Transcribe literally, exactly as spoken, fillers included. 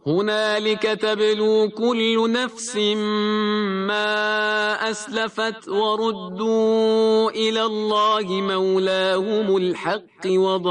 هنالك تبلو كل نفس ما أسلفت وردوا إلى الله مولاهم الحق وضل